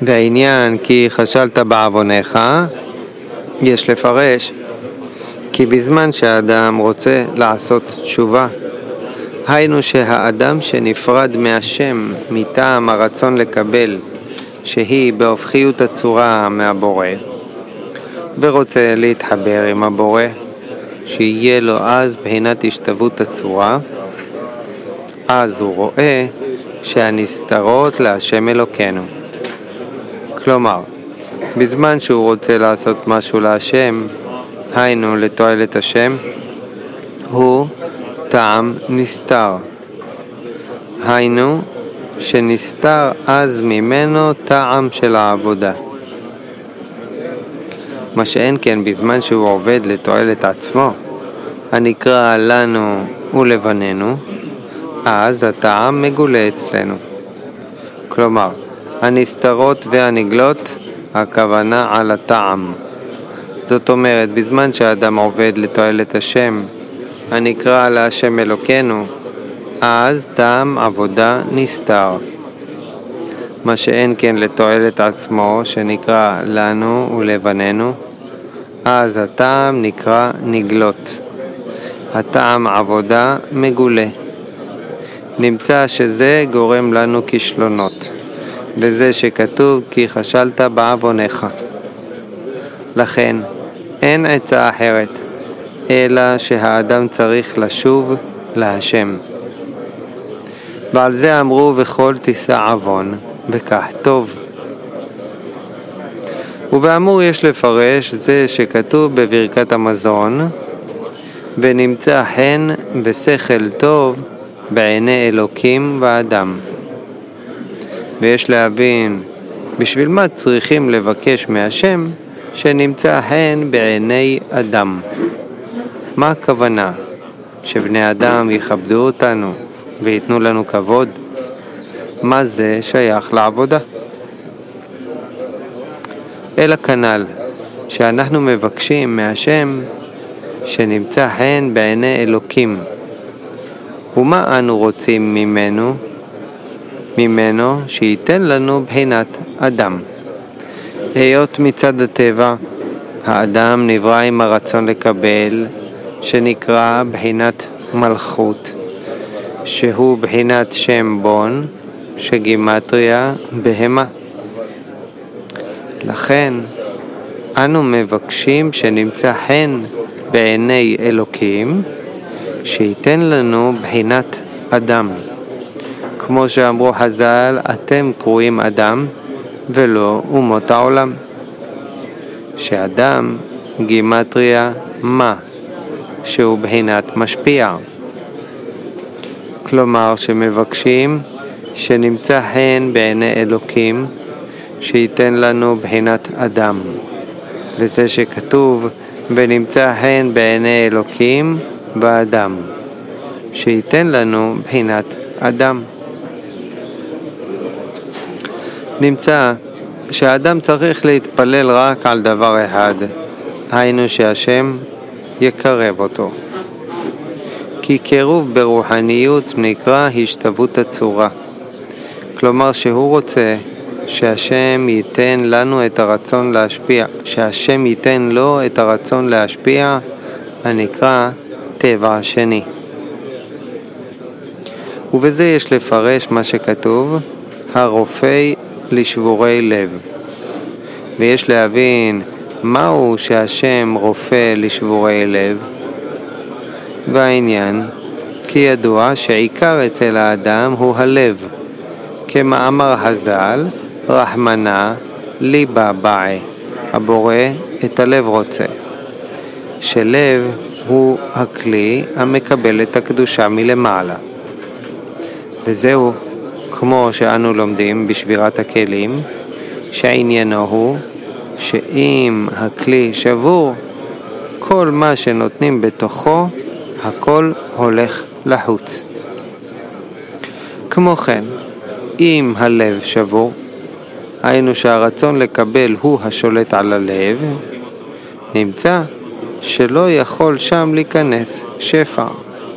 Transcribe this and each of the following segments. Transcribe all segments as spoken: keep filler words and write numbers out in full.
והעניין כי חשלת בעוונך, יש לפרש כי בזמן שהאדם רוצה לעשות תשובה, היינו שהאדם שנפרד מהשם מטעם הרצון לקבל, שהיא בהופכיות הצורה מהבורא, ורוצה להתחבר עם הבורא, שיהיה לו אז בחינת השתוות הצורה, אז הוא רואה שהנסתרות להשם אלוקינו. כלומר, בזמן שהוא רוצה לעשות משהו להשם, היינו לתועלת השם, הוא טעם נסתר. היינו שנסתר אז ממנו טעם של העבודה. מה שאין כן בזמן שהוא עובד לתועלת עצמו, הנקרא לנו ולבנינו, אז הטעם מגולה אצלנו. כלומר, הנסתרות והנגלות, הכוונה על הטעם. זאת אומרת, בזמן שהאדם עובד לתועלת השם, הנקרא להשם אלוקינו, אז טעם עבודה נסתר. מה שאין כן לתועלת עצמו, שנקרא לנו ולבנינו, אז הטעם נקרא נגלות. הטעם עבודה מגולה. נמצא שזה גורם לנו כישלונות, וזה שכתוב כי חשלת בעוונך. לכן אין עצה אחרת, אלא שהאדם צריך לשוב להשם. ועל זה אמרו וכל תישא עוון, וכך טוב. ובאמור יש לפרש זה שכתוב בברכת המזון, ונמצא חן ושכל טוב בעיני אלוקים ואדם. ויש להבין בשביל מה צריכים לבקש מהשם שנמצא חן בעיני אדם. מה הכוונה? שבני אדם יכבדו אותנו ויתנו לנו כבוד? מה זה שייך לעבודה? אלא כנ"ל שאנחנו מבקשים מהשם שנמצא חן בעיני אלוקים. ומה אנו רוצים ממנו? ממנו שייתן לנו בחינת אדם. היות מצד הטבע, האדם נברא עם הרצון לקבל, שנקרא בחינת מלכות, שהוא בחינת שם בון, שגימטריה בהמה. לכן, אנו מבקשים שנמצא חן בעיני אלוקים, שייתן לנו בחינת אדם. כמו שאמרו חז"ל, אתם קרואים אדם ולא אומות העולם. שאדם גימטריה מה, שהוא בחינת משפיע. כלומר שמבקשים שנמצא חן בעיני אלוקים, שייתן לנו בחינת אדם. וזה שכתוב ונמצא חן בעיני אלוקים ואדם, שייתן לנו בחינת אדם. נמצא שהאדם צריך להתפלל רק על דבר אחד, היינו שהשם יקרב אותו. כי קירוב ברוחניות נקרא השתוות הצורה. כלומר שהוא רוצה שהשם ייתן לנו את הרצון להשפיע, שהשם ייתן לו את הרצון להשפיע, הנקרא טבע השני. ובזה יש לפרש מה שכתוב, הרופא לשבורי לב. ויש להבין מהו שהשם רופא לשבורי לב. והעניין, כי ידוע שעיקר אצל האדם הוא הלב. כמאמר חז"ל, רחמנא ליבא בעי, הבורא את הלב רוצה. שלב הוא הכלי המקבל את הקדושה מלמעלה. וזהו, כמו שאנו לומדים בשבירת הכלים, שעניינו הוא שאם הכלי שבור, כל מה שנותנים בתוכו, הכל הולך לחוץ. כמו כן, אם הלב שבור, היינו שהרצון לקבל הוא השולט על הלב, נמצא שלא יכול שם להיכנס שפע.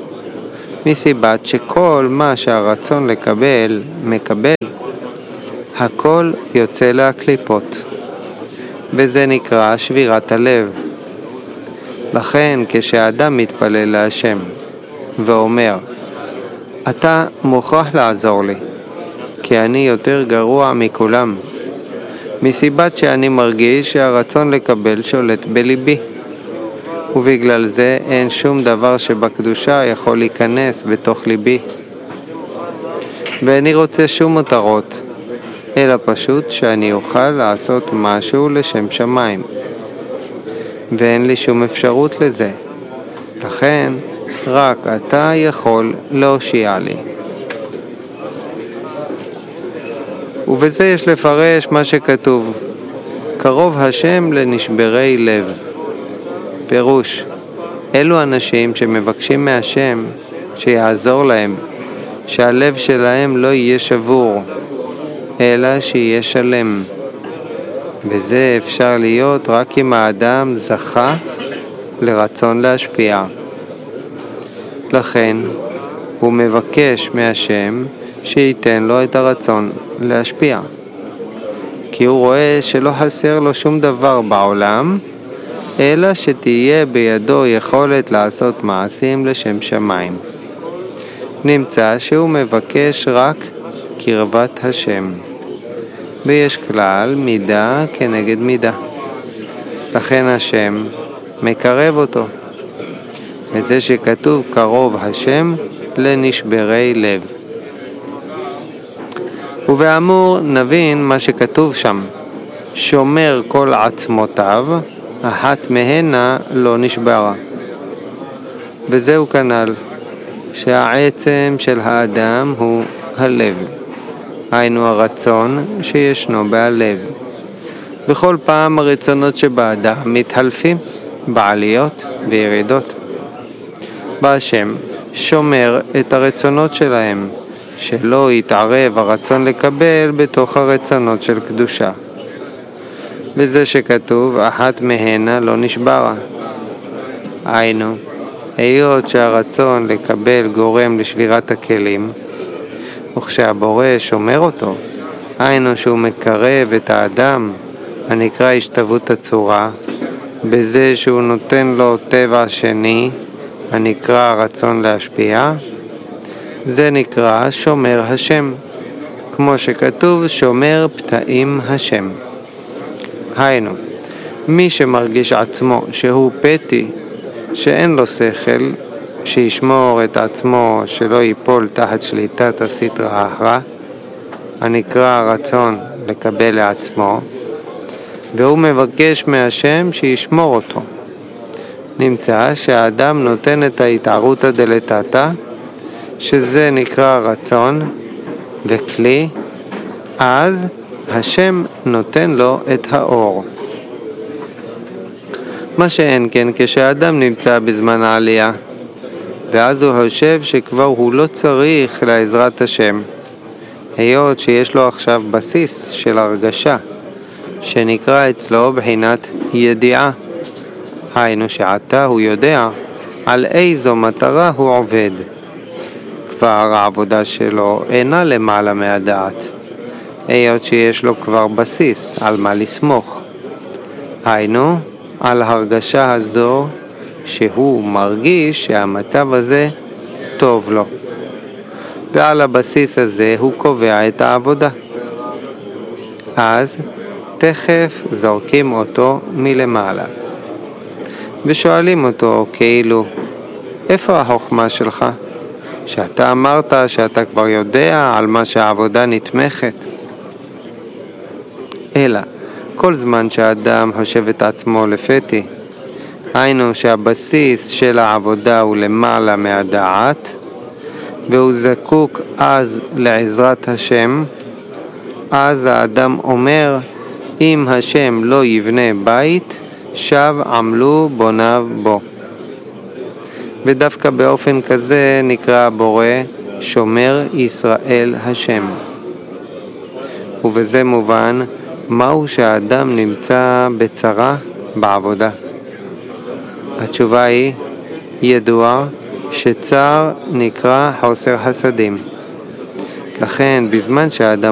מסיבת שכל מה שהרצון לקבל מקבל, הכל יוצא לקליפות, וזה נקרא שבירת הלב. לכן כשאדם מתפלל להשם ואומר, אתה מוכרח לעזור לי, כי אני יותר גרוע מכולם, מסיבת שאני מרגיש שהרצון לקבל שולט בליבי, ובגלל זה אין שום דבר שבקדושה יכול להיכנס בתוך ליבי, ואני רוצה שום מותרות, אלא פשוט שאני אוכל לעשות משהו לשם שמיים, ואין לי שום אפשרות לזה. לכן רק אתה יכול להושיע לי. ובזה יש לפרש מה שכתוב, קרוב השם לנשברי לב. פירוש, אלו אנשים שמבקשים מהשם שיעזור להם, שהלב שלהם לא יהיה שבור, אלא שיהיה שלם. וזה אפשר להיות רק אם האדם זכה לרצון להשפיע. לכן הוא מבקש מהשם שייתן לו את הרצון להשפיע, כי הוא רואה שלא חסר לו שום דבר בעולם, אלא שתהיה בידו יכולת לעשות מעשים לשם שמיים. נמצא שהוא מבקש רק קרבת השם, ויש כלל מידה כנגד מידה. לכן השם מקרב אותו, וזה שכתוב קרוב השם לנשברי לב. ובאמור נבין מה שכתוב שם, שומר כל עצמותיו, אחת מהנה לא נשברה. וזהו כנ"ל, שהעצם של האדם הוא הלב, היינו הרצון שישנו בהלב. בכל פעם הרצונות שבאדם מתחלפים בעליות וירידות. והשם שומר את הרצונות שלהם, שלא יתערב הרצון לקבל בתוך הרצונות של קדושה. וזה שכתוב אחת מהנה לא נשברה. היינו, היות שהרצון לקבל גורם לשבירת הכלים, וכשהבורא שומר אותו, היינו שהוא מקרב את האדם, הנקרא השתוות הצורה, בזה שהוא נותן לו טבע שני, הנקרא רצון להשפיע, זה נקרא שומר השם, כמו שכתוב שומר פתאים השם. היינו, מי שמרגיש עצמו שהוא פתי, שאין לו שכל, שישמור את עצמו שלא ייפול תחת שליטת הסטרא אחרא, הנקרא רצון לקבל לעצמו, והוא מבקש מהשם שישמור אותו. נמצא שהאדם נותן את ההתערותא דלתתא, שזה נקרא רצון וכלי, אז השם נותן לו את האור. מה שאין כן כשאדם נמצא בזמן העלייה, ואז הוא חושב שכבר הוא לא צריך לעזרת השם, היות שיש לו עכשיו בסיס של הרגשה, שנקרא אצלו בחינת ידיעה. היינו שעתה הוא יודע על איזו מטרה הוא עובד. כבר העבודה שלו אינה למעלה מהדעת, היות שיש לו כבר בסיס על מה לסמוך. היינו, על הרגשה הזו שהוא מרגיש שהמצב הזה טוב לו. ועל הבסיס הזה הוא קובע את העבודה. אז תכף זורקים אותו מלמעלה. ושואלים אותו כאילו, איפה החוכמה שלך? שאתה אמרת שאתה כבר יודע על מה שהעבודה נתמכת. אלא, כל זמן שהאדם חושב את עצמו לפתי, היינו שהבסיס של העבודה הוא למעלה מהדעת, והוא זקוק אז לעזרת השם, אז האדם אומר, אם השם לא יבנה בית, שב עמלו בוניו בו. ודווקא באופן כזה נקרא הבורא שומר ישראל השם. ובזה מובן מהו שהאדם נמצא בצרה בעבודה. התשובה היא ידוע שצער נקרא חוסר חסדים. לכן בזמן שהאדם